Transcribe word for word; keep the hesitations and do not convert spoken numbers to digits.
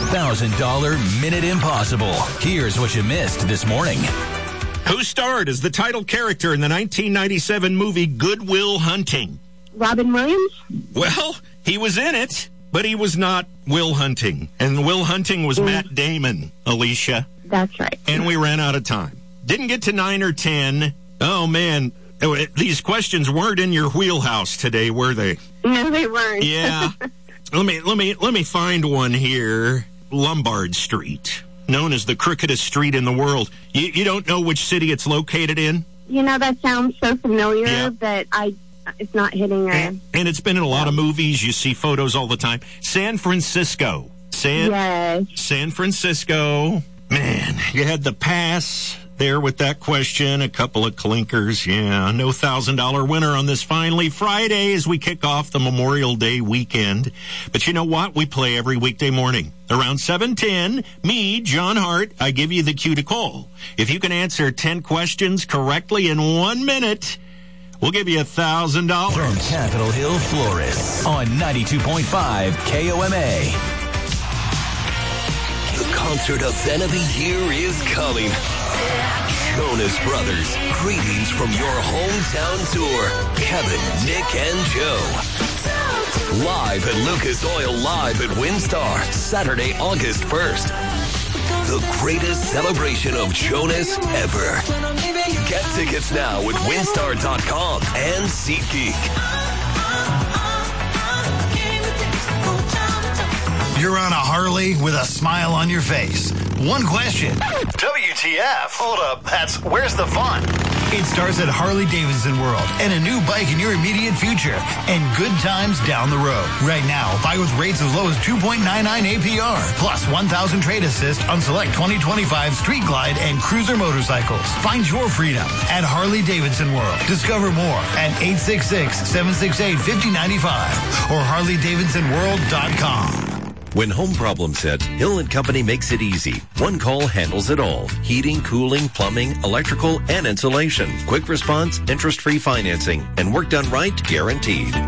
thousand dollars Minute Impossible. Here's what you missed this morning. Who starred as the title character in the nineteen ninety-seven movie Good Will Hunting? Robin Williams? Well, he was in it, but he was not Will Hunting. And Will Hunting was mm. Matt Damon, Alicia. That's right. And we ran out of time. Didn't get to nine or ten. Oh, man. These questions weren't in your wheelhouse today, were they? No, they weren't. Yeah. let me let me let me find one here. Lombard Street, known as the crookedest street in the world. You, you don't know which city it's located in? You know, that sounds so familiar, yeah. but I it's not hitting her. And, and it's been in a lot of movies. You see photos all the time. San Francisco. San, yes. San Francisco. Man, you had the pass there with that question. A couple of clinkers. Yeah, no one thousand dollars winner on this finally Friday as we kick off the Memorial Day weekend. But you know what? We play every weekday morning. Around seven ten, me, John Hart, I give you the cue to call. If you can answer ten questions correctly in one minute, we'll give you one thousand dollars. From Capitol Hill, Flores, on ninety-two point five K O M A. The concert event of the year is coming. Jonas Brothers, greetings from your hometown tour. Kevin, Nick, and Joe. Live at Lucas Oil Live at WinStar, Saturday, August first. The greatest celebration of Jonas ever. Get tickets now at winstar dot com and SeatGeek. You're on a Harley with a smile on your face. One question. W T F? Hold up. That's where's the fun? It starts at Harley-Davidson World and a new bike in your immediate future and good times down the road. Right now, buy with rates as low as two point nine nine A P R plus one thousand trade assist on select twenty twenty-five Street Glide and Cruiser motorcycles. Find your freedom at Harley-Davidson World. Discover more at eight six six, seven six eight, five oh nine five or harley davidson world dot com. When home problems hit, Hill and Company makes it easy. One call handles it all. Heating, cooling, plumbing, electrical, and insulation. Quick response, interest-free financing, and work done right, guaranteed.